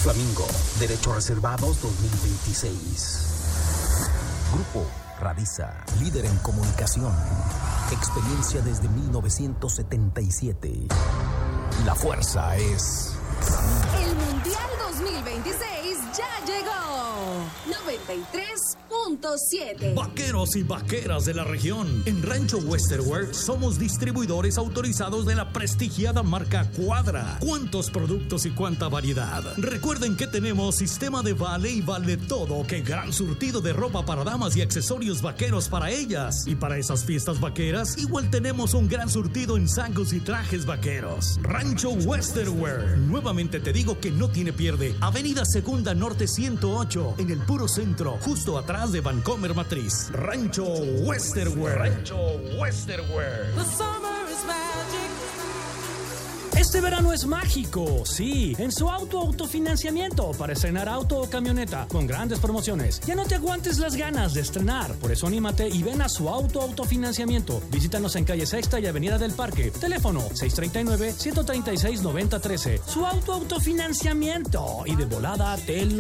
Flamingo, Derechos Reservados 2026. Grupo Radisa, líder en comunicación. Experiencia desde 1977. La fuerza es Flamingo. El Mundial 2026 ya llegó. 93.7. Vaqueros y vaqueras de la región. En Rancho Westerwear somos distribuidores autorizados de la prestigiada marca Cuadra. ¿Cuántos productos y cuánta variedad? Recuerden que tenemos sistema de vale y vale todo. ¡Qué gran surtido de ropa para damas y accesorios vaqueros para ellas! Y para esas fiestas vaqueras, igual tenemos un gran surtido en sacos y trajes vaqueros. Rancho Westerwear. Nuevamente te digo que no tiene pierde. Avenida Segunda Norte 108, en el puro centro, justo atrás de Vancomer Matriz. Rancho Westerwear. Rancho Westerwear. Este verano es mágico, sí, en su autofinanciamiento para estrenar auto o camioneta con grandes promociones. Ya no te aguantes las ganas de estrenar, por eso anímate y ven a su autofinanciamiento. Visítanos en calle Sexta y Avenida del Parque. Teléfono 639-136-9013. Su autofinanciamiento y de volada te lo